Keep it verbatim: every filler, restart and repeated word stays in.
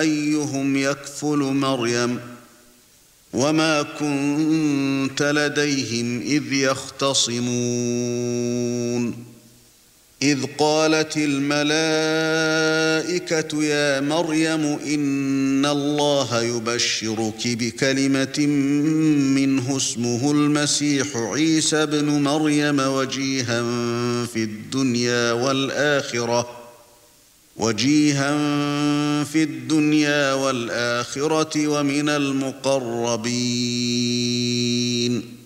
أيهم يكفل مريم وما كنت لديهم إذ يختصمون إذ قالت الملائكة يا مريم إن الله يبشرك بكلمة منه اسمه المسيح عيسى ابن مريم وجيها في الدنيا والآخرة وجيها في الدنيا والآخرة ومن المقربين